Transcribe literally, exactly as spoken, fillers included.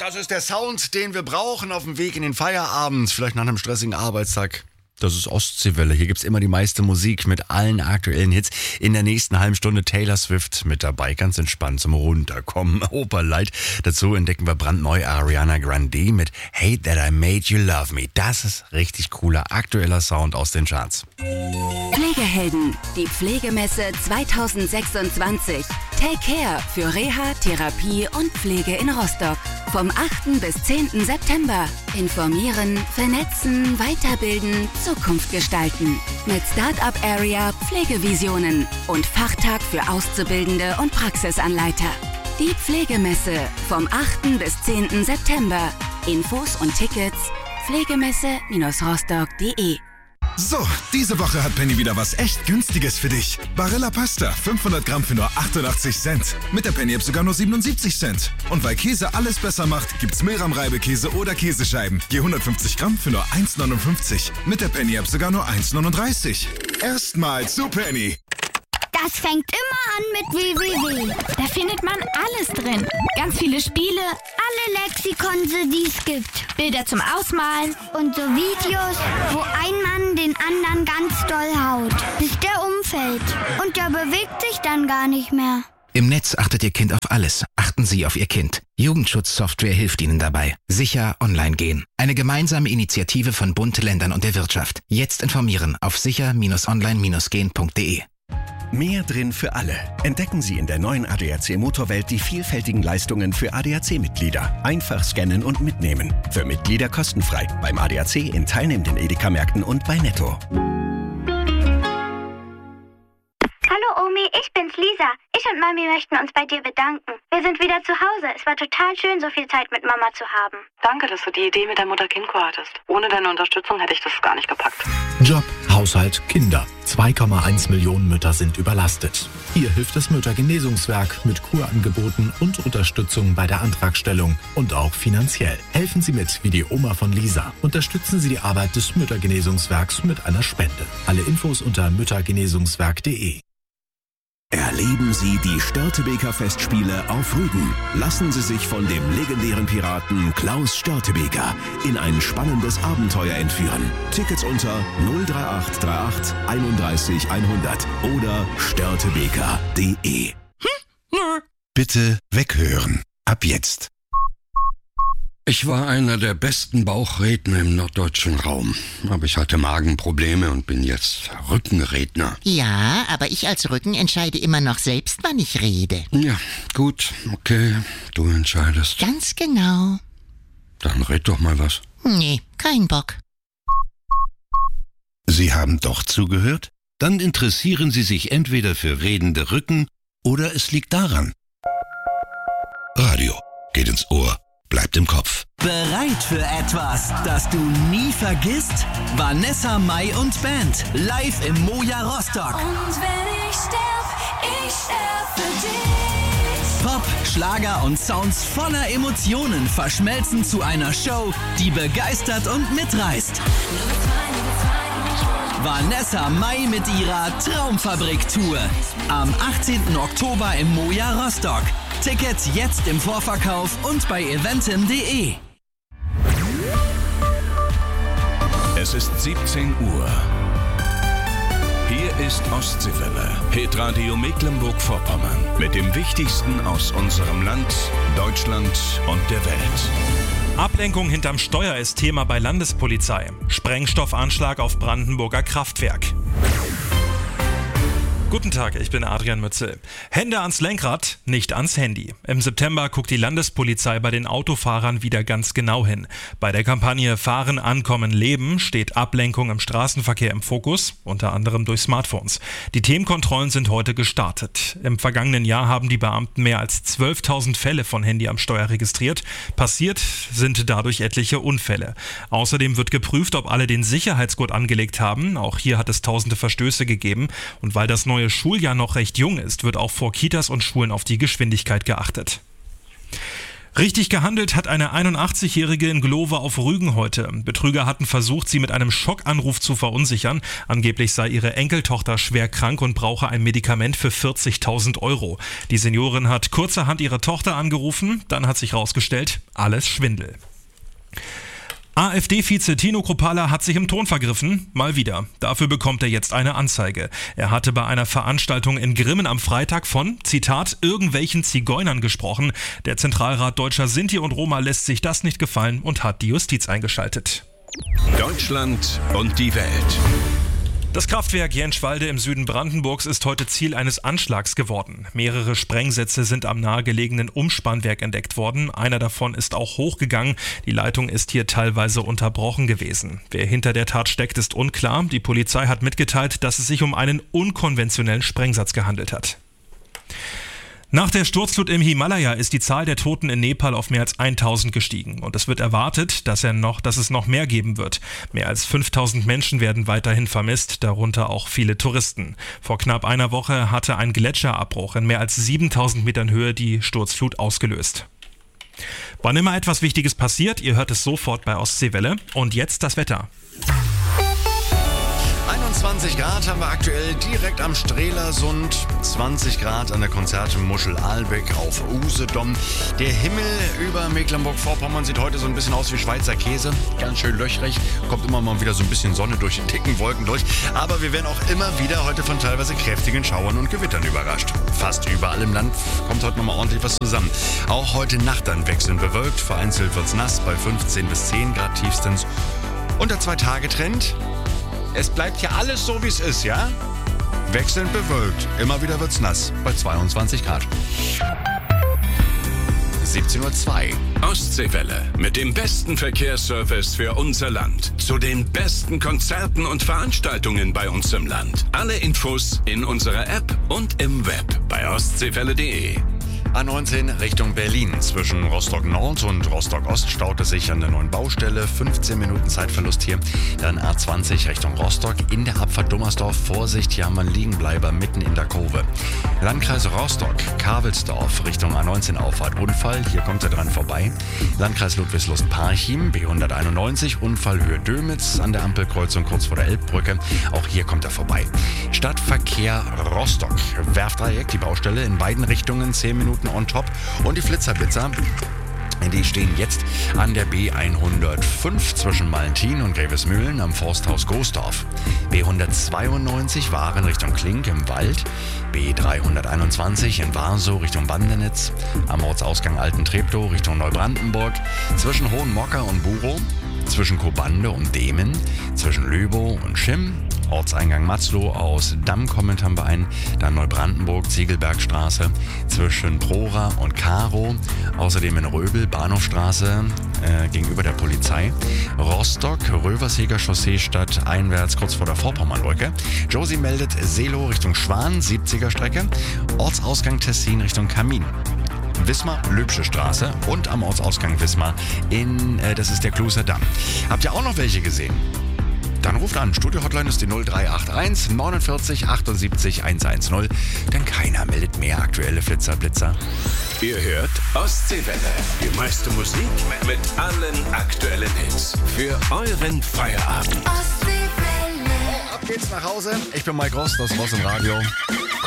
Das ist der Sound, den wir brauchen auf dem Weg in den Feierabend, vielleicht nach einem stressigen Arbeitstag. Das ist Ostseewelle. Hier gibt's immer die meiste Musik mit allen aktuellen Hits. In der nächsten halben Stunde Taylor Swift mit dabei. Ganz entspannt zum Runterkommen. Operlight. Dazu entdecken wir brandneu Ariana Grande mit Hate That I Made You Love Me. Das ist richtig cooler, aktueller Sound aus den Charts. Pflegehelden, die Pflegemesse zwanzig sechsundzwanzig. Take Care für Reha, Therapie und Pflege in Rostock. Vom achten bis zehnten September. Informieren, vernetzen, weiterbilden, Zukunft gestalten. Mit Start-up Area Pflegevisionen und Fachtag für Auszubildende und Praxisanleiter. Die Pflegemesse vom achten bis zehnten September. Infos und Tickets pflegemesse rostock punkt de. So, diese Woche hat Penny wieder was echt Günstiges für dich. Barilla Pasta, fünfhundert Gramm für nur achtundachtzig Cent. Mit der Penny-App sogar nur siebenundsiebzig Cent. Und weil Käse alles besser macht, gibt's Milram-Reibekäse oder Käsescheiben. Je hundertfünfzig Gramm für nur eins neunundfünfzig. Mit der Penny-App sogar nur eins neununddreißig. Erstmal zu Penny. Das fängt immer an mit www. Da findet man alles drin. Ganz viele Spiele, alle Lexikonse, die es gibt. Bilder zum Ausmalen und so Videos, wo ein Mann den anderen ganz doll haut, bis der umfällt. Und der bewegt sich dann gar nicht mehr. Im Netz achtet Ihr Kind auf alles. Achten Sie auf Ihr Kind. Jugendschutzsoftware hilft Ihnen dabei. Sicher online gehen. Eine gemeinsame Initiative von Bund, Ländern und der Wirtschaft. Jetzt informieren auf sicher online gehen punkt de. Mehr drin für alle. Entdecken Sie in der neuen A D A C Motorwelt die vielfältigen Leistungen für A D A C-Mitglieder. Einfach scannen und mitnehmen. Für Mitglieder kostenfrei. Beim A D A C in teilnehmenden Edeka-Märkten und bei Netto. Hallo Omi, ich bin's Lisa. Ich und Mami möchten uns bei dir bedanken. Wir sind wieder zu Hause. Es war total schön, so viel Zeit mit Mama zu haben. Danke, dass du die Idee mit der Mutter-Kind-Kur hattest. Ohne deine Unterstützung hätte ich das gar nicht gepackt. Job, Haushalt, Kinder. zwei Komma eins Millionen Mütter sind überlastet. Hier hilft das Müttergenesungswerk mit Kurangeboten und Unterstützung bei der Antragstellung und auch finanziell. Helfen Sie mit, wie die Oma von Lisa. Unterstützen Sie die Arbeit des Müttergenesungswerks mit einer Spende. Alle Infos unter müttergenesungswerk punkt de. Erleben Sie die Störtebeker Festspiele auf Rügen. Lassen Sie sich von dem legendären Piraten Klaus Störtebeker in ein spannendes Abenteuer entführen. Tickets unter null drei acht drei acht einunddreißig hundert oder störtebeker punkt de. Hm? Bitte weghören. Ab jetzt. Ich war einer der besten Bauchredner im norddeutschen Raum. Aber ich hatte Magenprobleme und bin jetzt Rückenredner. Ja, aber ich als Rücken entscheide immer noch selbst, wann ich rede. Ja, gut, okay, du entscheidest. Ganz genau. Dann red doch mal was. Nee, kein Bock. Sie haben doch zugehört? Dann interessieren Sie sich entweder für redende Rücken oder es liegt daran. Radio geht ins Ohr. Bleibt im Kopf. Bereit für etwas, das du nie vergisst? Vanessa Mai und Band, live im Moja Rostock. Und wenn ich sterb, ich sterb für dich. Pop, Schlager und Sounds voller Emotionen verschmelzen zu einer Show, die begeistert und mitreißt. Vanessa Mai mit ihrer Traumfabrik-Tour. Am achtzehnten Oktober im Moja Rostock. Tickets jetzt im Vorverkauf und bei eventim punkt de. Es ist siebzehn Uhr. Hier ist Ostseewelle, Hitradio Mecklenburg-Vorpommern. Mit dem Wichtigsten aus unserem Land, Deutschland und der Welt. Ablenkung hinterm Steuer ist Thema bei Landespolizei. Sprengstoffanschlag auf Brandenburger Kraftwerk. Guten Tag, ich bin Adrian Mützel. Hände ans Lenkrad, nicht ans Handy. Im September guckt die Landespolizei bei den Autofahrern wieder ganz genau hin. Bei der Kampagne Fahren, Ankommen, Leben steht Ablenkung im Straßenverkehr im Fokus, unter anderem durch Smartphones. Die Themenkontrollen sind heute gestartet. Im vergangenen Jahr haben die Beamten mehr als zwölftausend Fälle von Handy am Steuer registriert. Passiert sind dadurch etliche Unfälle. Außerdem wird geprüft, ob alle den Sicherheitsgurt angelegt haben. Auch hier hat es tausende Verstöße gegeben. Und weil das neue Schuljahr noch recht jung ist, wird auch vor Kitas und Schulen auf die Geschwindigkeit geachtet. Richtig gehandelt hat eine einundachtzigjährige in Glove auf Rügen heute. Betrüger hatten versucht, sie mit einem Schockanruf zu verunsichern. Angeblich sei ihre Enkeltochter schwer krank und brauche ein Medikament für vierzigtausend Euro. Die Seniorin hat kurzerhand ihre Tochter angerufen, dann hat sich herausgestellt, alles Schwindel. AfD-Vize Tino Kruppalla hat sich im Ton vergriffen, mal wieder. Dafür bekommt er jetzt eine Anzeige. Er hatte bei einer Veranstaltung in Grimmen am Freitag von, Zitat, irgendwelchen Zigeunern gesprochen. Der Zentralrat Deutscher Sinti und Roma lässt sich das nicht gefallen und hat die Justiz eingeschaltet. Deutschland und die Welt. Das Kraftwerk Jenschwalde im Süden Brandenburgs ist heute Ziel eines Anschlags geworden. Mehrere Sprengsätze sind am nahegelegenen Umspannwerk entdeckt worden. Einer davon ist auch hochgegangen. Die Leitung ist hier teilweise unterbrochen gewesen. Wer hinter der Tat steckt, ist unklar. Die Polizei hat mitgeteilt, dass es sich um einen unkonventionellen Sprengsatz gehandelt hat. Nach der Sturzflut im Himalaya ist die Zahl der Toten in Nepal auf mehr als eintausend gestiegen. Und es wird erwartet, dass, er noch, dass es noch mehr geben wird. Mehr als fünftausend Menschen werden weiterhin vermisst, darunter auch viele Touristen. Vor knapp einer Woche hatte ein Gletscherabbruch in mehr als siebentausend Metern Höhe die Sturzflut ausgelöst. Wann immer etwas Wichtiges passiert, ihr hört es sofort bei Ostseewelle. Und jetzt das Wetter. einundzwanzig Grad haben wir aktuell direkt am Strelasund, zwanzig Grad an der Konzertmuschel Ahlbeck auf Usedom. Der Himmel über Mecklenburg-Vorpommern sieht heute so ein bisschen aus wie Schweizer Käse, ganz schön löchrig, kommt immer mal wieder so ein bisschen Sonne durch die dicken Wolken durch, aber wir werden auch immer wieder heute von teilweise kräftigen Schauern und Gewittern überrascht. Fast überall im Land kommt heute nochmal ordentlich was zusammen. Auch heute Nacht dann wechselnd bewölkt, vereinzelt wird's nass bei fünfzehn bis zehn Grad tiefstens. Und der Zwei-Tage-Trend: Es bleibt ja alles so, wie es ist, ja? Wechselnd bewölkt. Immer wieder wird's nass. Bei zweiundzwanzig Grad. siebzehn Uhr zwei. Ostseewelle mit dem besten Verkehrsservice für unser Land. Zu den besten Konzerten und Veranstaltungen bei uns im Land. Alle Infos in unserer App und im Web bei ostseewelle punkt de. A neunzehn Richtung Berlin. Zwischen Rostock Nord und Rostock Ost staut es sich an der neuen Baustelle. fünfzehn Minuten Zeitverlust hier. Dann A zwanzig Richtung Rostock. In der Abfahrt Dummersdorf. Vorsicht, hier haben wir einen Liegenbleiber mitten in der Kurve. Landkreis Rostock, Kavelsdorf Richtung A neunzehn Auffahrt. Unfall, hier kommt er dran vorbei. Landkreis Ludwigslust-Parchim, B hunderteinundneunzig. Unfallhöhe Dömitz an der Ampelkreuzung kurz vor der Elbbrücke. Auch hier kommt er vorbei. Stadtverkehr Rostock. Werftdreieck, die Baustelle in beiden Richtungen. zehn Minuten on top. Und die Flitzerblitzer, die stehen jetzt an der B hundertfünf zwischen Malentin und Grevesmühlen am Forsthaus Goosdorf. B hundertzweiundneunzig Waren Richtung Klink im Wald. B dreihunderteinundzwanzig in Warsow Richtung Bandenitz. Am Ortsausgang Alten-Treptow Richtung Neubrandenburg. Zwischen Hohenmocker und Burow. Zwischen Kobande und Demen. Zwischen Löbow und Schimm. Ortseingang Matzlow, aus Damm kommend haben wir einen, dann Neubrandenburg, Ziegelbergstraße, zwischen Prora und Karow, außerdem in Röbel, Bahnhofstraße äh, gegenüber der Polizei, Rostock, Röversheger Chaussee statt einwärts kurz vor der Vorpommernbrücke, Josie meldet Seelow Richtung Schwan, siebziger Strecke, Ortsausgang Tessin Richtung Kamin. Wismar, Lübsche Straße und am Ortsausgang Wismar in, äh, das ist der Kluser Damm. Habt ihr auch noch welche gesehen? Dann ruft an. Studio-Hotline ist die null drei acht eins neunundvierzig achtundsiebzig hundertzehn. Denn keiner meldet mehr aktuelle Flitzer-Blitzer. Ihr hört Ostseewelle. Die meiste Musik mit allen aktuellen Hits. Für euren Feierabend. Ostseewelle. Ab geht's nach Hause. Ich bin Mike Rost, das Ross im Radio.